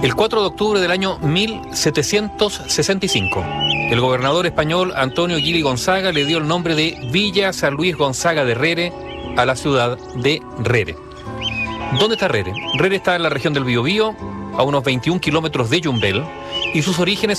El 4 de octubre del año 1765, el gobernador español Antonio Gili Gonzaga le dio el nombre de Villa San Luis Gonzaga de Rere a la ciudad de Rere. ¿Dónde está Rere? Rere está en la región del Biobío, a unos 21 kilómetros de Yumbel, y sus orígenes